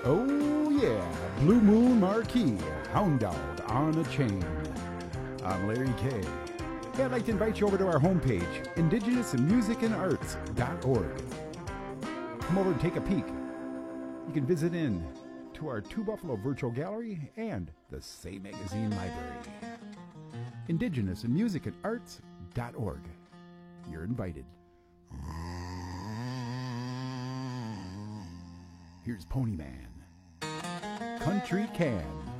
Oh yeah, Blue Moon Marquee, Hound Dog on a Chain. I'm Larry K. Hey, I'd like to invite you over to our homepage, indigenousmusicandarts.org. Come over and take a peek. You can visit in to our Two Buffalo Virtual Gallery and the Say Magazine Library. Indigenousandmusicandarts.org. You're invited. Here's Pony Man. Country Can.